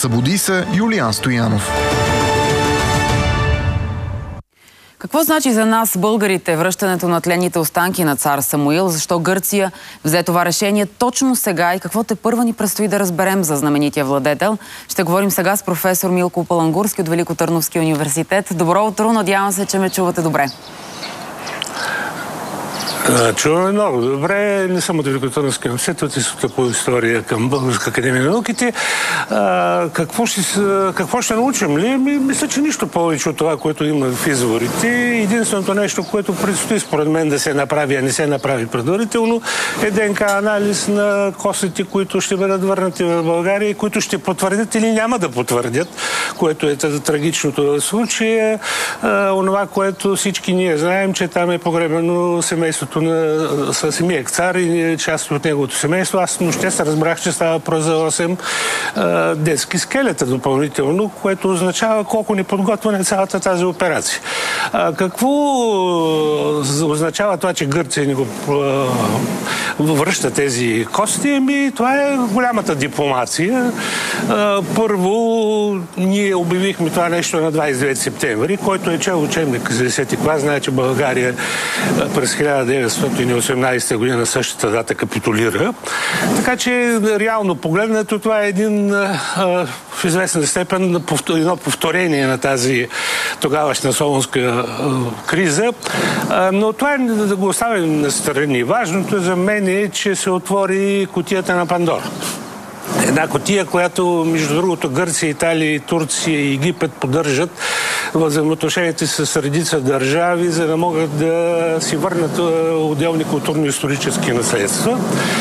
Събуди се Юлиан Стоянов. Какво значи за нас, българите, връщането на тленните останки на цар Самуил? Защо Гърция взе това решение точно сега и какво тепърва ни предстои да разберем за знаменития владетел? Ще говорим сега с професор Милко Палангурски от Великотърновския университет. Добро утро, надявам се, че ме чувате добре. Чуваме много добре. Не съм от Великотърновския университет, от Института по история към Българска академия на науките. Какво ще научим ли? Мисля, че нищо повече от това, което има в изворите. Единственото нещо, което предстои според мен да се направи, а не се направи предварително, е ДНК анализ на костите, които ще бъдат върнати в България и които ще потвърдят или няма да потвърдят, което е трагичното в случая. Онова, което всички ние знаем, че там е погребено семейството на самия цар и част от неговото семейство. Аз нощта се разбрах, че става въпрос за 8 детски скелета допълнително, което означава колко неподготвена е цялата тази операция. Какво означава това, че Гърция ни го връща тези кости? Това е голямата дипломация. Първо, ние обявихме това нещо на 29 септември, който е чел учебник за 10-ти клас. Знае, че България през 1918 година същата дата капитулира. Така че, реално погледнато, това е един в известна степен едно повторение на тази тогавашна солунска криза. Но това да го оставим на страни. Важното за мен е, че се отвори кутията на Пандора. Една кутия, която, между другото, Гърция, Италия, Турция и Египет поддържат в взаимоотношенията с редица държави, за да могат да си върнат отделни културно-исторически наследства.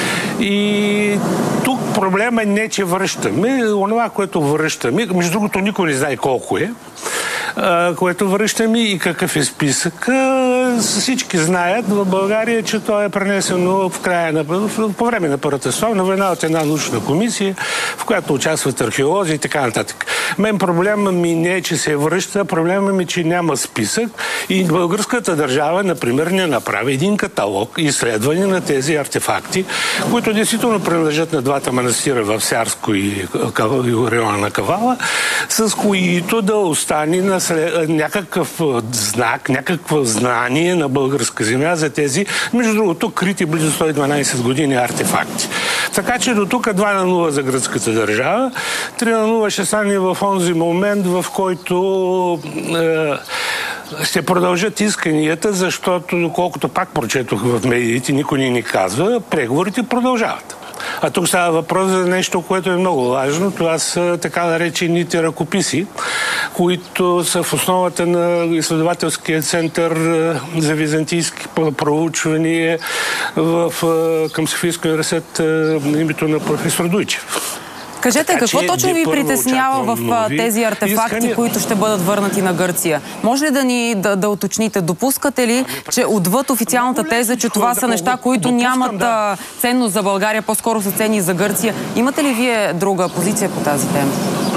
И тук проблема е не, че връщаме. Онова, което връщаме, между другото, никой не знае колко е, което връщаме и какъв е списък. Всички знаят в България, че то е пренесено по време на Първата световна война от една научна комисия, в която участват археолози и така нататък. Мен проблема ми не е, че се връща, проблема ми е, че няма списък и българската държава, например, не направи един каталог изследване на тези артефакти, които действително принадлежат на двата манастира в Сярско и района на Кавала, с които да остане някакъв знак, някакво знание на българска земя за тези, между другото, крити близо 112 години артефакти. Така че до тук 2-0 за гръцката държава. 3-0 ще стане в онзи момент, в който ще продължат исканията, защото, доколкото пак прочетох в медиите, никой ни казва, преговорите продължават. А тук става въпрос за нещо, което е много важно. Това са така наречените ръкописи, които са в основата на изследователския център за византийски проучвания към Софийския университет на името на професор Дуйчев. Кажете, какво точно ви притеснява в тези артефакти, които ще бъдат върнати на Гърция? Може ли да уточните? Допускате ли, че отвъд официалната теза, че това са неща, които нямат ценност за България, по-скоро са ценни за Гърция? Имате ли вие друга позиция по тази тема?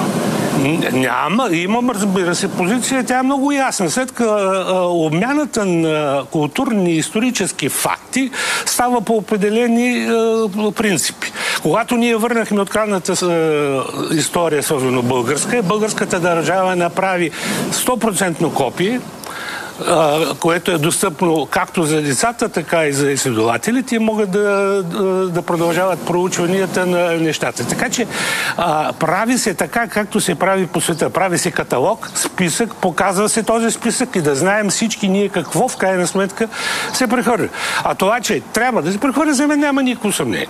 Няма. Имам, разбира се, позиция. Тя е много ясна. След обмяната на културни и исторически факти става по определени принципи. Когато ние върнахме открадната история, особено българската държава направи 100% копие, което е достъпно както за децата, така и за изследователите и могат да продължават проучванията на нещата. Така че прави се така, както се прави по света. Прави се каталог, списък, показва се този списък и да знаем всички ние какво в крайна сметка се прехвърля. А това, че трябва да се прехвърля, за мен няма никакво съмнение.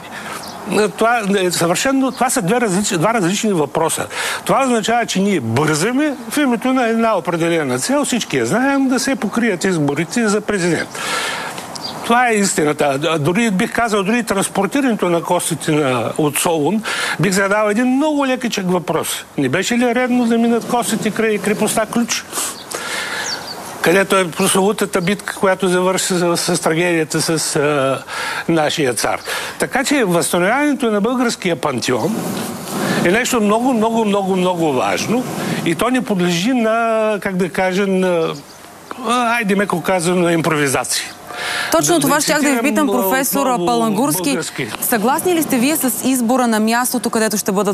Това са два различни въпроса. Това означава, че ние бързаме в името на една определена цел, всички я знаем, да се покрият изборите за президент. Това е истината. Дори бих казал, дори транспортирането на костите от Солун, бих задал един много лекичък въпрос. Не беше ли редно да минат костите край крепостта Ключ? Където е прословутата битка, която завърши с трагедията с нашия цар. Така че възстановяването на българския пантеон е нещо много, много, много, много важно и то не подлежи на, как да кажа, айде меко казано, на импровизация. Точно това щях да ви питам, професор Палангурски. Съгласни ли сте вие с избора на мястото, където ще бъдат